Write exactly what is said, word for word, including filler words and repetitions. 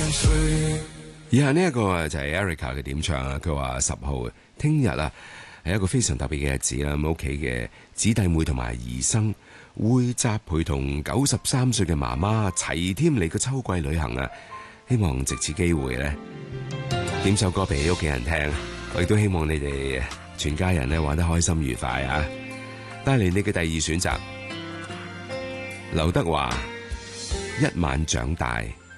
以下呢一個就係 Erica 嘅點唱啊，佢話十號聽日啊係一個非常特別嘅日子啦，咁屋企嘅子弟妹同埋兒生會集陪同九十三歲嘅媽媽齊添嚟個秋季旅行啊，希望藉此機會咧點首歌俾屋企人聽，我亦都希望你哋全家人咧玩得開心愉快啊！帶嚟你嘅第二選擇，劉德華一晚長大。